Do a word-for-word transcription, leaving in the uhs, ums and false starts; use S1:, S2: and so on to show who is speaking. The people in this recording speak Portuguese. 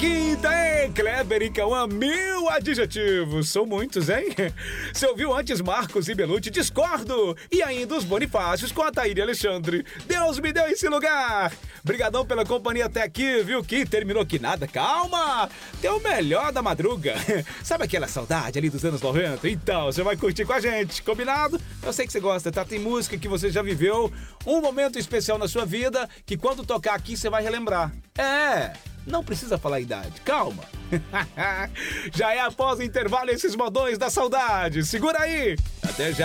S1: quinta, hein? Kleber e Cauã, mil adjetivos. São muitos, hein? Você ouviu antes Marcos e Belucci, discordo. E ainda os Bonifácios com a Taíra e Alexandre. Deus me deu esse lugar. Brigadão pela companhia até aqui, viu? Que terminou que nada. Calma! Tem o melhor da madruga. Sabe aquela saudade ali dos anos noventa? Então, você vai curtir com a gente, combinado? Eu sei que você gosta, tá? Tem música que você já viveu, um momento especial na sua vida, que quando tocar aqui você vai relembrar. É... Não precisa falar a idade, calma. Já é após o intervalo esses modões da saudade. Segura aí. Até já.